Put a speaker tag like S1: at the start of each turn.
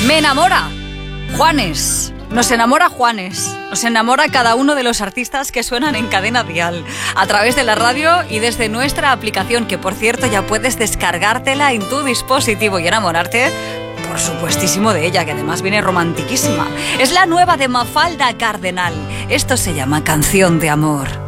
S1: Me enamora Juanes. Nos enamora Juanes. Nos enamora cada uno de los artistas que suenan en Cadena Dial, a través de la radio y desde nuestra aplicación, que por cierto ya puedes descargártela en tu dispositivo y enamorarte, por supuestísimo, de ella, que además viene romantiquísima. Es la nueva de Mafalda Cardenal. Esto se llama Canción de Amor.